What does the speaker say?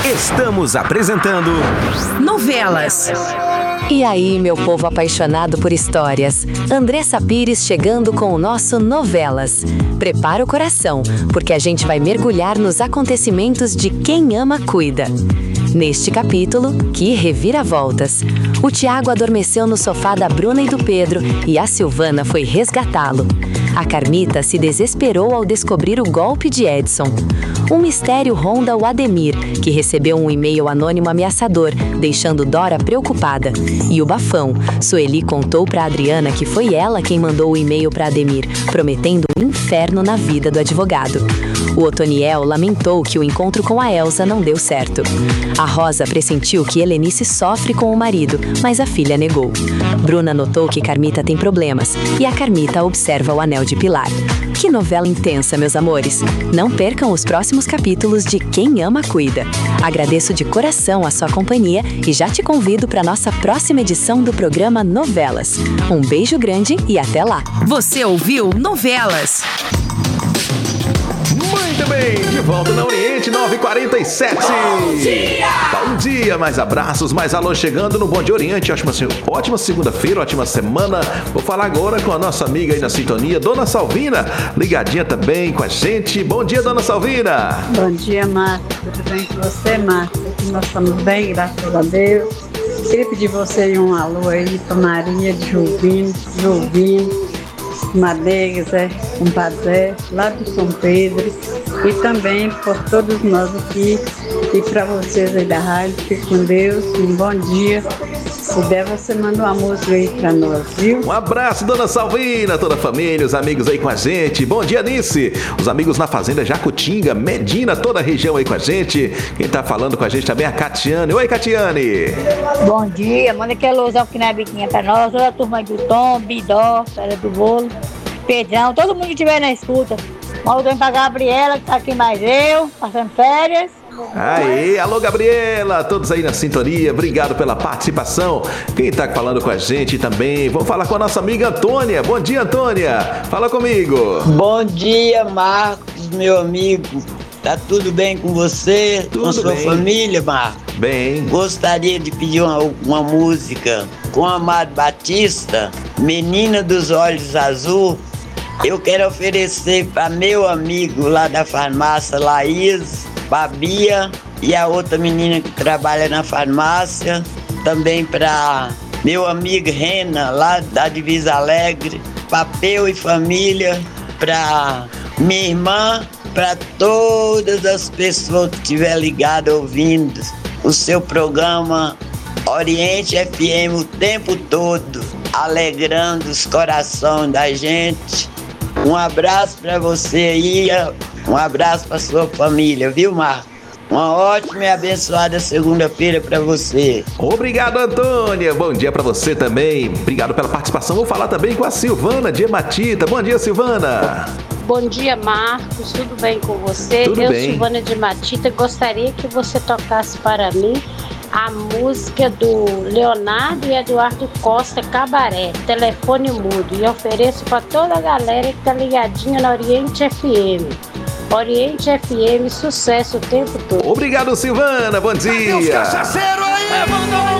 Estamos apresentando Novelas. E aí, meu povo apaixonado por histórias, Andressa Pires chegando com o nosso Novelas. Prepara o coração, porque a gente vai mergulhar nos acontecimentos de Quem Ama Cuida. Neste capítulo, que reviravoltas! O Tiago adormeceu no sofá da Bruna e do Pedro e a Silvana foi resgatá-lo. A Carmita se desesperou ao descobrir o golpe de Edson. Um mistério ronda o Ademir, que recebeu um e-mail anônimo ameaçador, deixando Dora preocupada. E o bafão, Sueli contou para Adriana que foi ela quem mandou o e-mail para Ademir, prometendo um inferno na vida do advogado. O Otoniel lamentou que o encontro com a Elsa não deu certo. A Rosa pressentiu que Helenice sofre com o marido, mas a filha negou. Bruna notou que Carmita tem problemas e a Carmita observa o anel de Pilar. Que novela intensa, meus amores! Não percam os próximos capítulos de Quem Ama Cuida. Agradeço de coração a sua companhia e já te convido para nossa próxima edição do programa Novelas. Um beijo grande e até lá! Você ouviu Novelas? Muito bem, de volta na Oriente 9h47. Bom dia! Bom dia, mais abraços, mais alô chegando no Bom Dia Oriente. Ótima segunda-feira, ótima semana. Vou falar agora com a nossa amiga aí na sintonia, Dona Salvina, ligadinha também com a gente. Bom dia, Dona Salvina. Bom dia, Marcos. Tudo bem com você, Marcos? Nós estamos bem, graças a Deus. Queria pedir você um alô aí para Maria de Juvino, Madeiras, compadre Zé, lá do São Pedro, e também por todos nós aqui e para vocês aí da rádio. Fique com Deus, um bom dia. Se der, você manda uma música aí pra nós, viu? Um abraço, Dona Salvina, toda a família, os amigos aí com a gente. Bom dia, Nice. Os amigos na Fazenda Jacutinga, Medina, toda a região aí com a gente. Quem tá falando com a gente também é a Catiane. Oi, Catiane. Bom dia, manda aquele alusão aqui na biquinha pra nós. Toda a turma do Tom, Bidó, Fera do Bolo, Pedrão, todo mundo que estiver na escuta. Maldão pra Gabriela, que tá aqui mais eu, passando férias. Aí, alô Gabriela, todos aí na sintonia, obrigado pela participação. Quem tá falando com a gente também, vamos falar com a nossa amiga Antônia. Bom dia, Antônia, fala comigo. Bom dia, Marcos, meu amigo. Tá tudo bem com você? Tudo com sua bem. Família, Marcos? Bem. Gostaria de pedir uma música com Amado Batista, Menina dos Olhos Azul. Eu quero oferecer para meu amigo lá da farmácia, Laís, Babia, e a outra menina que trabalha na farmácia, também para meu amigo Rena, lá da Divisa Alegre, Papel e família, para minha irmã, para todas as pessoas que estiver ligadas ouvindo o seu programa Oriente FM o tempo todo, alegrando os corações da gente. Um abraço para você aí, um abraço para sua família, viu, Marcos? Uma ótima e abençoada segunda-feira para você. Obrigado, Antônia. Bom dia para você também. Obrigado pela participação. Vou falar também com a Silvana de Matita. Bom dia, Silvana. Bom dia, Marcos. Tudo bem com você? Tudo bem. Silvana de Matita, gostaria que você tocasse para mim a música do Leonardo e Eduardo Costa, Cabaré, Telefone Mudo, e ofereço para toda a galera que tá ligadinha na Oriente FM. Oriente FM, sucesso o tempo todo. Obrigado, Silvana. Bom dia. Cadê os cachaceiros aí?